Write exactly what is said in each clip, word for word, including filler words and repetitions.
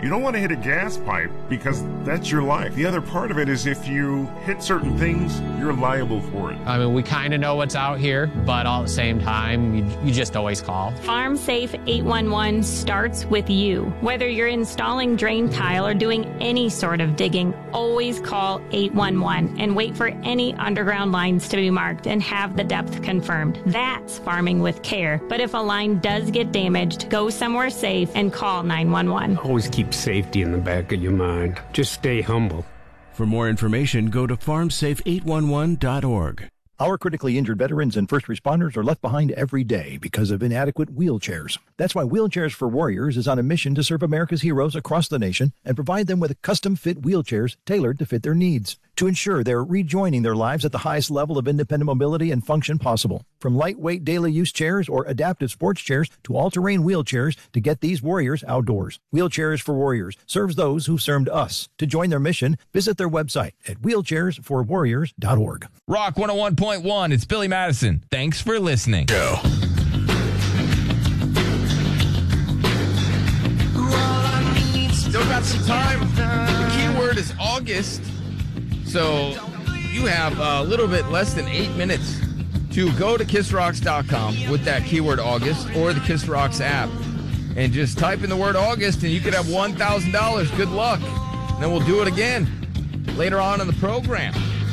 You don't want to hit a gas pipe because that's your life. The other part of it is if you hit certain things, you're liable for it. I mean, we kind of know what's out here, but all at the same time, you, you just always call. Farm Safe eight one one starts with you. Whether you're installing drain tile or doing any sort of digging, always call eight one one and wait for any underground lines to be marked and have the depth confirmed. That's farming with care. But if a line does get damaged, go somewhere safe and call nine one one. Always keep safety in the back of your mind. Just stay humble. For more information, go to farm safe eight one one dot org. Our critically injured veterans and first responders are left behind every day because of inadequate wheelchairs. That's why Wheelchairs for Warriors is on a mission to serve America's heroes across the nation and provide them with custom-fit wheelchairs tailored to fit their needs to ensure they're rejoining their lives at the highest level of independent mobility and function possible. From lightweight daily use chairs or adaptive sports chairs to all-terrain wheelchairs to get these warriors outdoors. Wheelchairs for Warriors serves those who've served us. To join their mission, visit their website at wheelchairs for warriors dot org. Rock one oh one point one, it's Billy Madison. Thanks for listening. Go. Still got some time. The keyword is August. So you have a little bit less than eight minutes to go to kiss rocks dot com with that keyword August or the Kiss Rocks app and just type in the word August and you could have one thousand dollars. Good luck. And then we'll do it again later on in the program.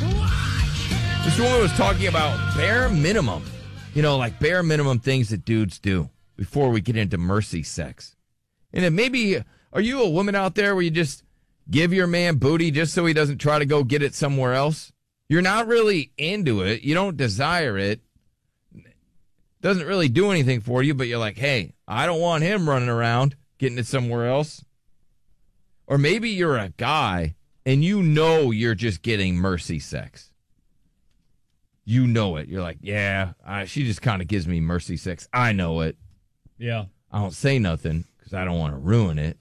This woman was talking about bare minimum, you know, like bare minimum things that dudes do before we get into mercy sex. And then maybe, are you a woman out there where you just give your man booty just so he doesn't try to go get it somewhere else? You're not really into it. You don't desire it. Doesn't really do anything for you, but you're like, hey, I don't want him running around getting it somewhere else. Or maybe you're a guy and you know you're just getting mercy sex. You know it. You're like, yeah, I, she just kind of gives me mercy sex. I know it. Yeah. I don't say nothing because I don't want to ruin it.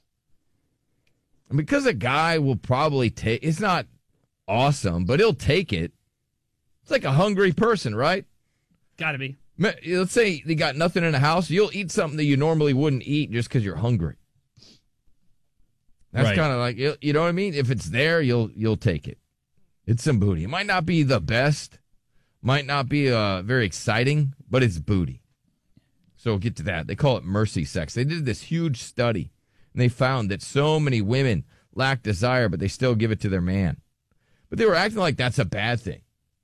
And because a guy will probably take, it's not awesome, but he'll take it. It's like a hungry person, right? Gotta be. Let's say you got nothing in the house. You'll eat something that you normally wouldn't eat just because you're hungry. That's right. Kind of like, you know what I mean? If it's there, you'll you'll take it. It's some booty. It might not be the best. Might not be uh, very exciting, but it's booty. So we'll get to that. They call it mercy sex. They did this huge study, and they found that so many women lack desire, but they still give it to their man. But they were acting like that's a bad thing.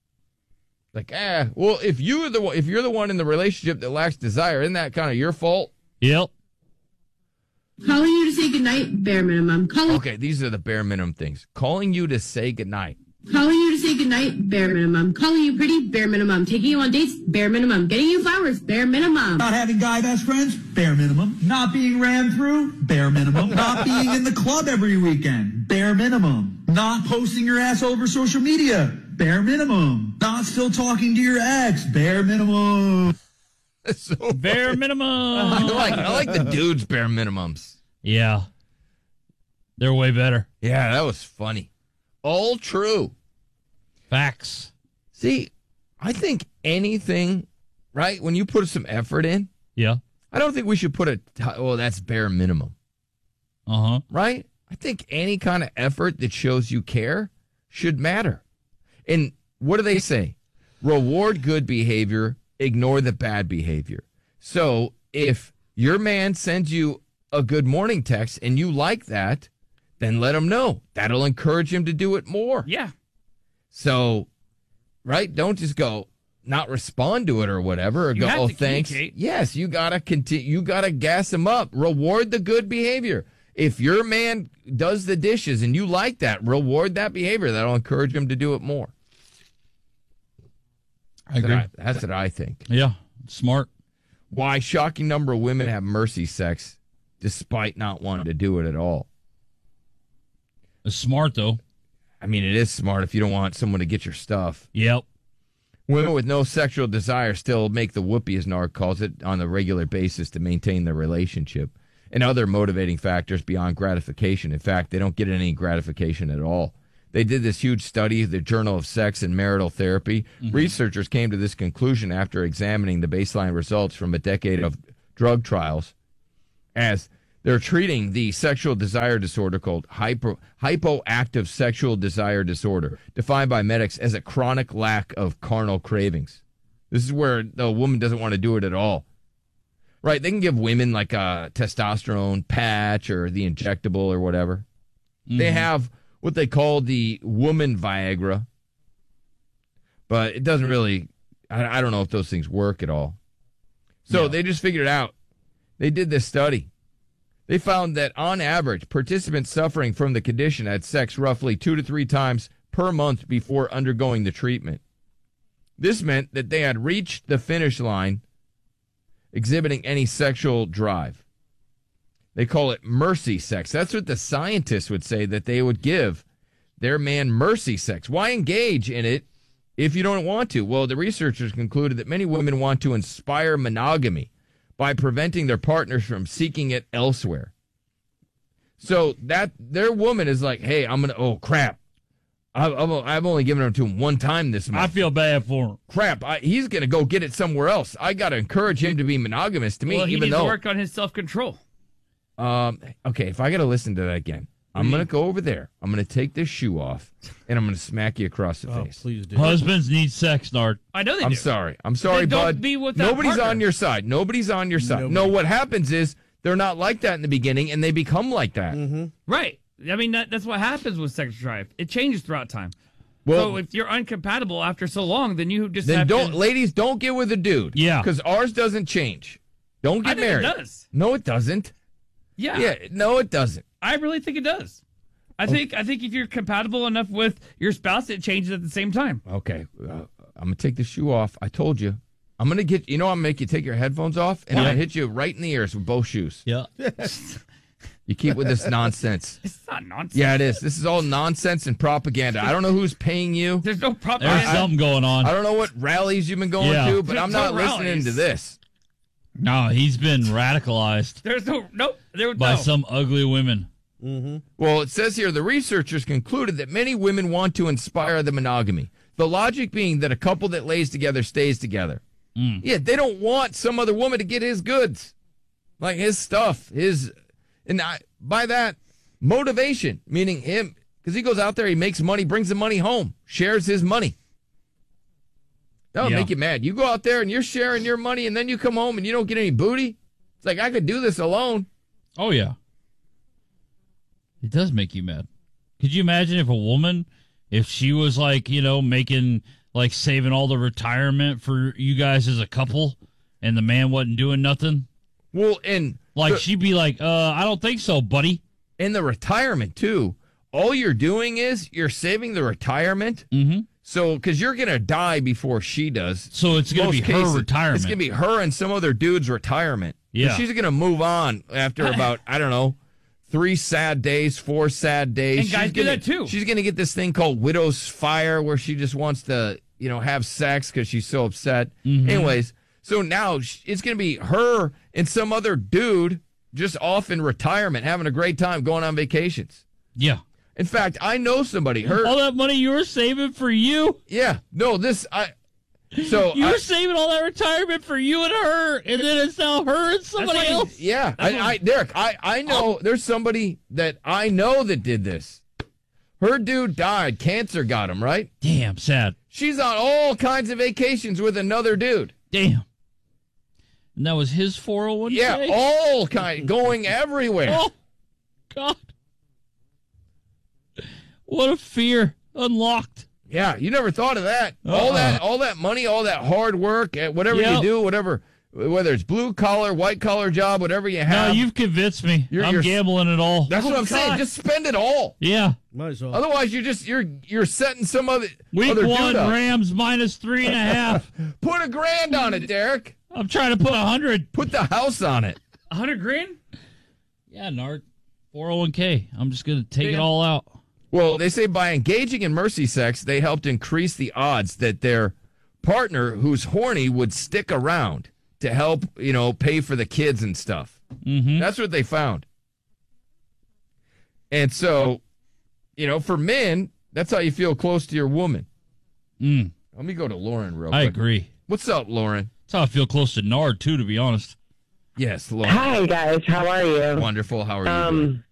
Like, eh, well, if you're the if you're the one in the relationship that lacks desire, isn't that kind of your fault? Yep. Calling you to say goodnight, bare minimum. Calling- okay, these are the bare minimum things. Calling you to say goodnight. Calling you to say goodnight, bare minimum. Calling you pretty, bare minimum. Taking you on dates, bare minimum. Getting you flowers, bare minimum. Not having guy best friends, bare minimum. Not being ran through, bare minimum. Not being in the club every weekend, bare minimum. Not posting your ass over social media, bare minimum. Not still talking to your ex, bare minimum. So bare minimum. I like I like the dudes bare minimums. Yeah. They're way better. Yeah, that was funny. All true. Facts. See, I think anything, right, when you put some effort in, yeah, I don't think we should put a, well, that's bare minimum. Uh-huh. Right? I think any kind of effort that shows you care should matter. And what do they say? Reward good behavior, ignore the bad behavior. So if your man sends you a good morning text and you like that, then let him know. That'll encourage him to do it more. Yeah. So, right? Don't just go not respond to it or whatever, or you go, have oh, to thanks. Yes, you gotta continue. You gotta gas him up. Reward the good behavior. If your man does the dishes and you like that, reward that behavior. That'll encourage him to do it more. I agree. That's what I, that's what I think. Yeah, smart. Why shocking number of women have mercy sex despite not wanting to do it at all. It's smart, though. I mean, it is smart if you don't want someone to get your stuff. Yep. Women with no sexual desire still make the whoopee, as Narc calls it, on a regular basis to maintain their relationship. And other motivating factors beyond gratification. In fact, they don't get any gratification at all. They did this huge study, the Journal of Sex and Marital Therapy. Mm-hmm. Researchers came to this conclusion after examining the baseline results from a decade of drug trials, as They're treating the sexual desire disorder called hypo, hypoactive sexual desire disorder, defined by medics as a chronic lack of carnal cravings. This is where the woman doesn't want to do it at all. Right? They can give women like a testosterone patch or the injectable or whatever. Mm-hmm. They have what they call the woman Viagra, but it doesn't really, I, I don't know if those things work at all. So yeah. They just figured it out. They did this study. They found that on average, participants suffering from the condition had sex roughly two to three times per month before undergoing the treatment. This meant that they had reached the finish line exhibiting any sexual drive. They call it mercy sex. That's what the scientists would say, that they would give their man mercy sex. Why engage in it if you don't want to? Well, the researchers concluded that many women want to inspire monogamy by preventing their partners from seeking it elsewhere. So that their woman is like, hey, I'm going to, oh, crap. I've, I've only given it to him one time this month. I feel bad for him. Crap, I, he's going to go get it somewhere else. I got to encourage him to be monogamous to me, well, he even needs though. to work on his self-control. Um, okay, if I got to listen to that again, I'm going to go over there. I'm going to take this shoe off, and I'm going to smack you across the oh, face. Please do. Husbands need sex, Nard. I know they I'm do. sorry. I'm sorry, then bud. Don't be with that Nobody's partner. on your side. Nobody's on your side. Nobody. No, what happens is they're not like that in the beginning, and they become like that. Mm-hmm. Right. I mean, that, that's what happens with sex drive. It changes throughout time. Well, so if you're incompatible after so long, then you just then have don't, to... ladies, don't get with a dude. Yeah. Because ours doesn't change. Don't get I think married. it does. No, it doesn't. Yeah. Yeah. No, it doesn't. I really think it does. I think I think if you're compatible enough with your spouse, it changes at the same time. Okay. Uh, I'm going to take the shoe off. I told you. I'm going to get, you know, I'm going to make you take your headphones off, and Yeah. I'm going to hit you right in the ears with both shoes. Yeah. You keep with this nonsense. It's not nonsense. Yeah, it is. This is all nonsense and propaganda. I don't know who's paying you. There's no propaganda. There's something going on. I don't know what rallies you've been going Yeah. to, but There's I'm no not listening rallies. to this. No, he's been radicalized There's no nope. There by no. some ugly women. Mm-hmm. Well, it says here the researchers concluded that many women want to inspire the monogamy. The logic being that a couple that lays together stays together. Mm. Yeah, they don't want some other woman to get his goods, like his stuff, his, and I, by that, motivation, meaning him, because he goes out there, he makes money, brings the money home, shares his money. That would Yeah. make you mad. You go out there and you're sharing your money, and then you come home and you don't get any booty. It's like, I could do this alone. Oh, yeah. It does make you mad. Could you imagine if a woman, if she was like, you know, making, like saving all the retirement for you guys as a couple, and the man wasn't doing nothing? Well, and Like, the- she'd be like, uh, I don't think so, buddy. in the retirement, too, all you're doing is you're saving the retirement. Mm-hmm. So, because you're going to die before she does. So it's going to Most be her cases, retirement. It's going to be her and some other dude's retirement. Yeah. She's going to move on after about, I don't know, three sad days, four sad days. And guys she's do gonna, that too. She's going to get this thing called widow's fire where she just wants to, you know, have sex because she's so upset. Mm-hmm. Anyways, so now sh- it's going to be her and some other dude just off in retirement, having a great time, going on vacations. Yeah. In fact, I know somebody. Her, All that money you were saving for you? yeah, no, this I. So You I, were saving all that retirement for you and her, and then it's now her and somebody That's why- else? yeah, That's I, what- I, Derek, I, I know there's somebody that I know that did this. Her dude died, cancer got him, right? Damn, sad. She's on all kinds of vacations with another dude. Damn. And that was his four oh one k? Yeah, all kind, going everywhere. Oh, God. What a fear. Unlocked. Yeah, you never thought of that. Uh-uh. All that, all that money, all that hard work, eh, whatever Yep. you do, whatever, whether it's blue collar, white collar job, whatever you No, have. you've convinced me. You're- I'm you're- gambling it all. That's what Oh, I'm saying. God. Just spend it all. Yeah. Might as well. Otherwise, you're just you're you're setting some other Week other one, dude up. Rams minus three and a half. Put a grand on it, Derek. I'm trying to put a hundred. Put the house on it. A hundred grand? Yeah, Nard. four oh one k. I'm just going to take it Yeah. all out. Well, they say by engaging in mercy sex, they helped increase the odds that their partner who's horny would stick around to help, you know, pay for the kids and stuff. Mm-hmm. That's what they found. And so, you know, for men, that's how you feel close to your woman. Mm, Let me go to Lauren real I quick. agree. What's up, Lauren? That's how I feel close to Nard, too, to be honest. Yes, Lauren. Hi, guys. How are you? Wonderful. How are you Um, doing?